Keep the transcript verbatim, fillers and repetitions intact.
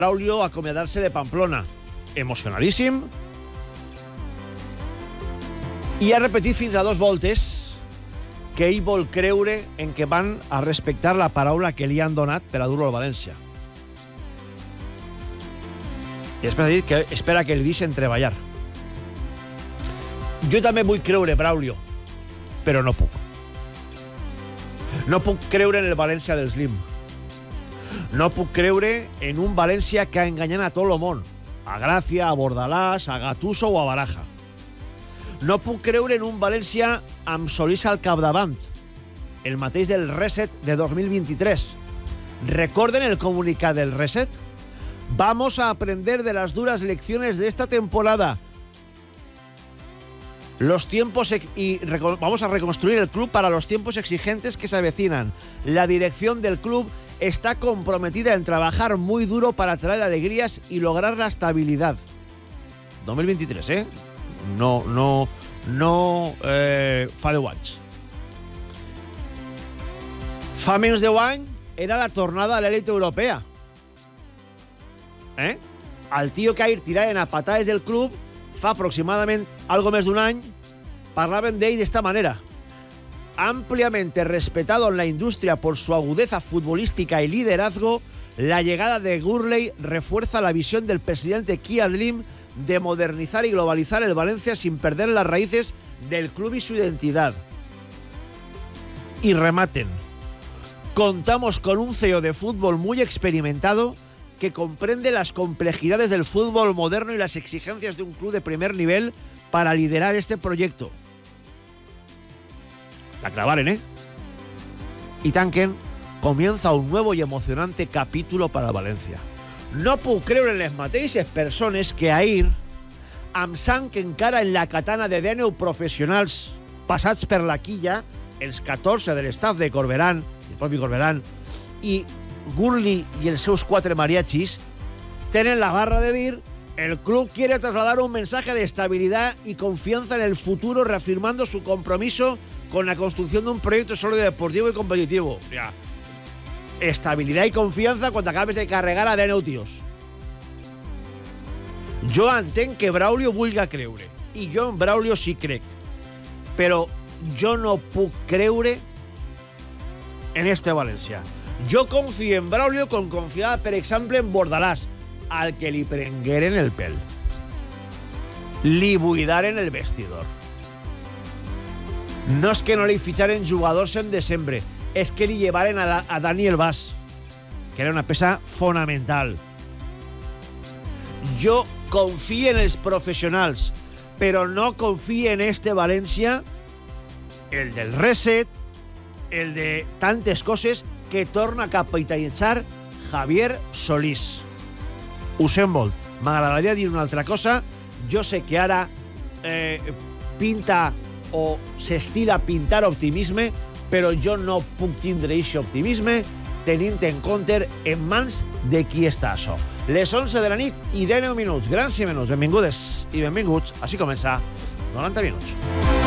Braulio acomiadar-se de Pamplona. Emocionalíssim. I ha repetit fins a dos voltes que ell vol creure en que van a respectar la paraula que li han donat per a dur-lo al València. I després ha dit que espera que li deixen treballar. Jo també vull creure Braulio, però no puc. No puc creure en el València del Slim. No puc creure en un València que ha enganyat a tot el món. A Gràcia, a Bordalàs, a Gattuso o a Baraja. No puc creure en un València amb Solís al capdavant. El mateix del Reset de dos mil vint-i-tres. ¿Recorden el comunicat del Reset? Vamos a aprender de las duras lecciones de esta temporada. Los tiempos ex- y reco- vamos a reconstruir el club para los tiempos exigentes que se avecinan. La dirección del club está comprometida en trabajar muy duro para traer alegrías y lograr la estabilidad. dos mil vint-i-tres, eh? No, no, no eh, fa deu anys. Fa menys deu anys era la tornada a l'elit europea. Eh? El tio que ahir tiraven a patades del club fa aproximadament algo més d'un any parlaven d'ell d'esta manera. Ampliamente respetado en la industria por su agudeza futbolística y liderazgo, la llegada de Gurley refuerza la visión del presidente Kian Lim de modernizar y globalizar el Valencia sin perder las raíces del club y su identidad. Y rematen. Contamos con un C E O de fútbol muy experimentado que comprende las complejidades del fútbol moderno y las exigencias de un club de primer nivel para liderar este proyecto. La clavaren, ¿eh? Y tanquen, comienza un nuevo y emocionante capítulo para Valencia. No puc creure en les mateixes persones que ahir, amb sang encara en la katana de D N U professionals passats per la quilla, els catorze de l'estaf de Corberán, el propi Corberán, i Gurley y els seus quatre mariachis, tenen la barra de dir el club quiere trasladar un mensaje de estabilidad y confianza en el futuro, reafirmando su compromiso con la construcción de un proyecto sólido, deportivo y competitivo. O sea, estabilidad y confianza cuando acabes de carregar a D N U, tíos. Jo entenc que Braulio vulga creure, i jo en Braulio sí crec, però jo no puc creure en este València. Jo confio en Braulio com confiava, per exemple, en Bordalàs, al que li prengueren el pèl. Li buidaren el vestidor. No és que no li fitxaren jugadors en desembre, és que li llevaren a, la, a Daniel Vaz, que era una peça fonamental. Jo confio en els professionals, però no confio en este València, el del Reset, el de tantes coses que torna a capitalitzar Javier Solís. Usain Bolt. M'agradaria dir una altra cosa. Jo sé que ara eh, pinta o s'estila pintar optimisme, però jo no puc tindre aquest optimisme tenint en compte en mans de qui està això. Les onze de la nit i deu minuts. Grans i menuts. Benvingudes i benvinguts. Així comença noranta minuts.